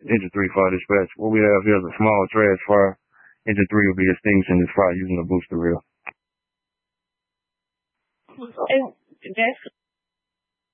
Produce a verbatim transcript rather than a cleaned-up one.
Engine three fire dispatch. What we have here is a small trash fire. Engine three will be extinguishing this fire using a booster reel. And that's